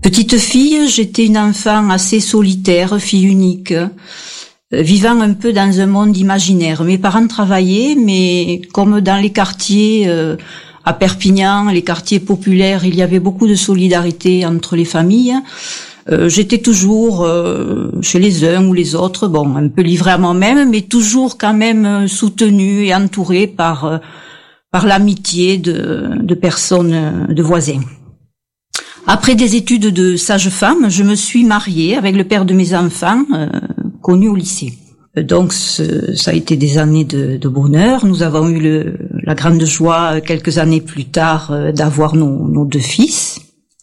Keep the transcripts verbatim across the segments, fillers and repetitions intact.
Petite fille, j'étais une enfant assez solitaire, fille unique, euh, vivant un peu dans un monde imaginaire. Mes parents travaillaient, mais comme dans les quartiers, euh, à Perpignan, les quartiers populaires, il y avait beaucoup de solidarité entre les familles. Euh, j'étais toujours euh, chez les uns ou les autres, bon, un peu livrée à moi-même, mais toujours quand même soutenue et entourée par euh, par l'amitié de, de personnes, de voisins. Après des études de sage-femme, je me suis mariée avec le père de mes enfants, euh, connu au lycée. Donc ce, ça a été des années de, de bonheur. Nous avons eu le, la grande joie, quelques années plus tard, euh, d'avoir nos, nos deux fils.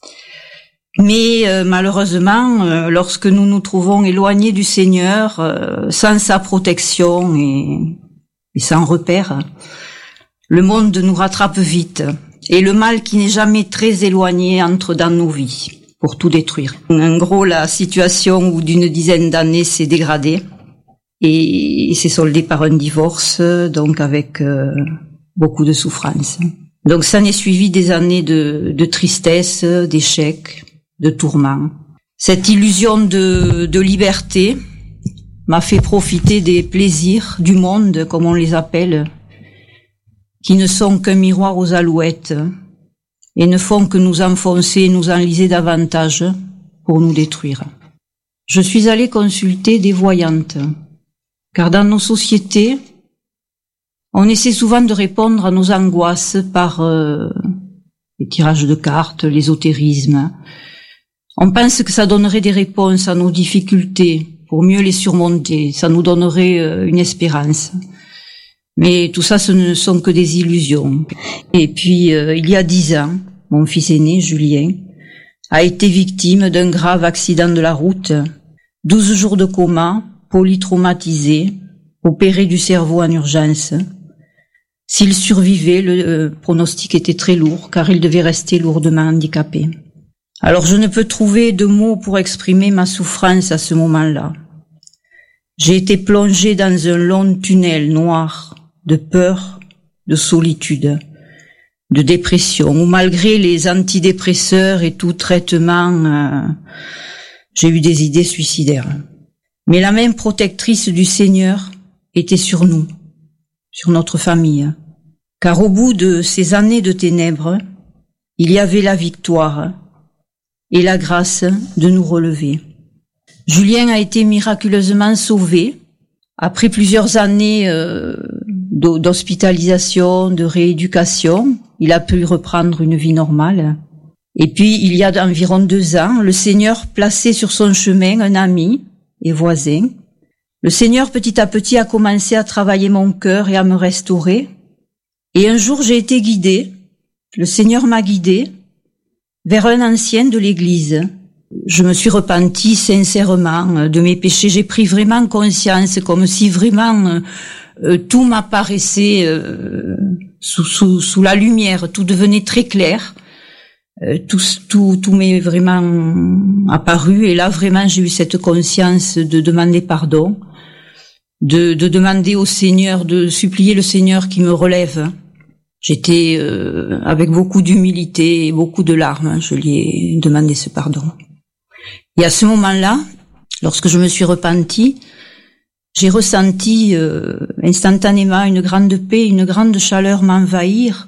Mais euh, malheureusement, euh, lorsque nous nous trouvons éloignés du Seigneur, euh, sans sa protection et, et sans repère, le monde nous rattrape vite. Et le mal qui n'est jamais très éloigné entre dans nos vies pour tout détruire. En gros, la situation au bout d'une dizaine d'années s'est dégradée et s'est soldée par un divorce, donc avec euh, beaucoup de souffrance. Donc ça n'est suivi des années de, de tristesse, d'échecs, de tourments. Cette illusion de, de liberté m'a fait profiter des plaisirs du monde, comme on les appelle, qui ne sont qu'un miroir aux alouettes et ne font que nous enfoncer et nous enliser davantage pour nous détruire. Je suis allée consulter des voyantes, car dans nos sociétés, on essaie souvent de répondre à nos angoisses par euh, les tirages de cartes, l'ésotérisme. On pense que ça donnerait des réponses à nos difficultés pour mieux les surmonter, ça nous donnerait euh, une espérance. Mais tout ça, ce ne sont que des illusions. Et puis, euh, il y a dix ans, mon fils aîné, Julien, a été victime d'un grave accident de la route, douze jours de coma, polytraumatisé, opéré du cerveau en urgence. S'il survivait, le euh, pronostic était très lourd, car il devait rester lourdement handicapé. Alors je ne peux trouver de mots pour exprimer ma souffrance à ce moment-là. J'ai été plongée dans un long tunnel noir, de peur, de solitude, de dépression, où malgré les antidépresseurs et tout traitement, euh, j'ai eu des idées suicidaires. Mais la main protectrice du Seigneur était sur nous, sur notre famille, car au bout de ces années de ténèbres, il y avait la victoire et la grâce de nous relever. Julien a été miraculeusement sauvé après plusieurs années euh, d'hospitalisation, de rééducation. Il a pu reprendre une vie normale. Et puis, il y a environ deux ans, le Seigneur plaçait sur son chemin un ami et voisin. Le Seigneur, petit à petit, a commencé à travailler mon cœur et à me restaurer. Et un jour, j'ai été guidée. Le Seigneur m'a guidée vers un ancien de l'Église. Je me suis repentie sincèrement de mes péchés. J'ai pris vraiment conscience, comme si vraiment euh, tout m'apparaissait euh, sous, sous, sous la lumière, tout devenait très clair. Euh, tout, tout, tout m'est vraiment apparu. Et là, vraiment, j'ai eu cette conscience de demander pardon, de, de demander au Seigneur, de supplier le Seigneur qui me relève. J'étais euh, avec beaucoup d'humilité et beaucoup de larmes. Je lui ai demandé ce pardon. Et à ce moment-là, lorsque je me suis repentie, j'ai ressenti euh, instantanément une grande paix, une grande chaleur m'envahir,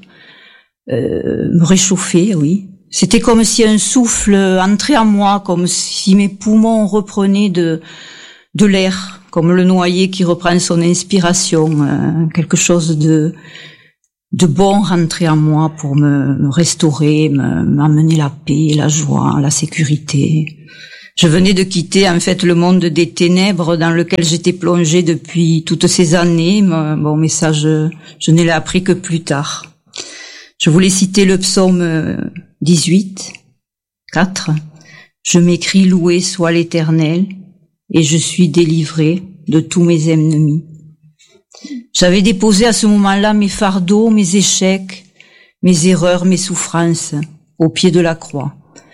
euh, me réchauffer, oui. C'était comme si un souffle entrait en moi, comme si mes poumons reprenaient de, de l'air, comme le noyer qui reprend son inspiration, euh, quelque chose de, de bon rentrait en moi pour me, me restaurer, me, m'amener la paix, la joie, la sécurité. Je venais de quitter en fait le monde des ténèbres dans lequel j'étais plongée depuis toutes ces années. Bon, mais ça, je, je ne l'ai appris que plus tard. Je voulais citer le psaume dix-huit, quatre. Je m'écris, loué soit l'Éternel, et je suis délivré de tous mes ennemis. J'avais déposé à ce moment-là mes fardeaux, mes échecs, mes erreurs, mes souffrances au pied de la croix.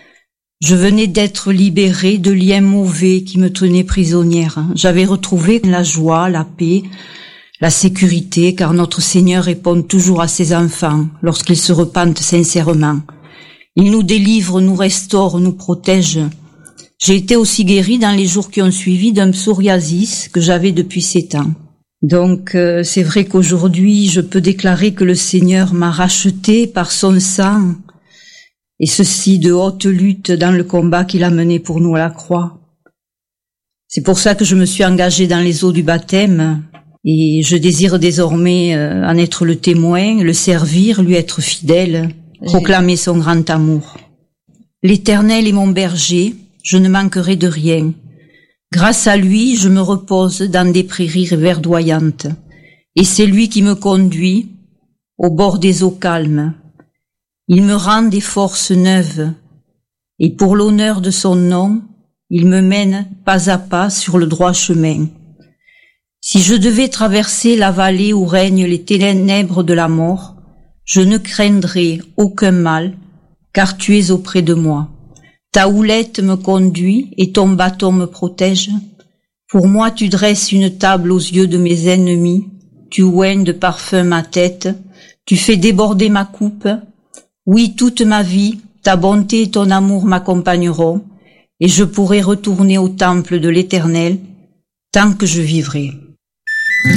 Je venais d'être libérée de liens mauvais qui me tenaient prisonnière. J'avais retrouvé la joie, la paix, la sécurité, car notre Seigneur répond toujours à ses enfants lorsqu'ils se repentent sincèrement. Il nous délivre, nous restaure, nous protège. J'ai été aussi guérie dans les jours qui ont suivi d'un psoriasis que j'avais depuis sept ans. Donc euh, c'est vrai qu'aujourd'hui je peux déclarer que le Seigneur m'a racheté par son sang, et ceci de haute lutte dans le combat qu'il a mené pour nous à la croix. C'est pour ça que je me suis engagée dans les eaux du baptême, et je désire désormais euh, en être le témoin, le servir, lui être fidèle, proclamer son grand amour. L'Éternel est mon berger, je ne manquerai de rien. Grâce à lui, je me repose dans des prairies verdoyantes, et c'est lui qui me conduit au bord des eaux calmes. Il me rend des forces neuves, et pour l'honneur de son nom, il me mène pas à pas sur le droit chemin. Si je devais traverser la vallée où règnent les ténèbres de la mort, je ne craindrai aucun mal, car tu es auprès de moi. Ta houlette me conduit et ton bâton me protège. Pour moi tu dresses une table aux yeux de mes ennemis, tu oignes de parfum ma tête, tu fais déborder ma coupe. Oui, toute ma vie, ta bonté et ton amour m'accompagneront, et je pourrai retourner au temple de l'Éternel tant que je vivrai.